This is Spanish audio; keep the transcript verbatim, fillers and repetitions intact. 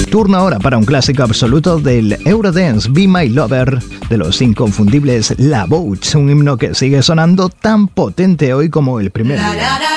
Turno ahora para un clásico absoluto del Eurodance, Be My Lover, de los inconfundibles La Bouche, un himno que sigue sonando tan potente hoy como el primero.